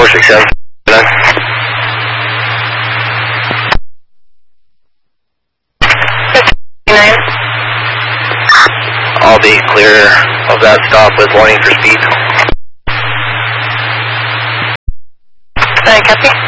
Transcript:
467. I'll be clear of that stop with warning for speed. Copy.